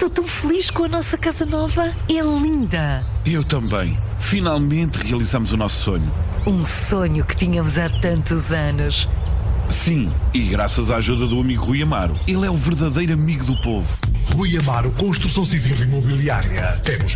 Estou tão feliz com a nossa casa nova. É linda. Eu também. Finalmente realizamos o nosso sonho. Um sonho que tínhamos há tantos anos. Sim, e graças à ajuda do amigo Rui Amaro. Ele é o verdadeiro amigo do povo. Rui Amaro Construção Civil e Imobiliária. Temos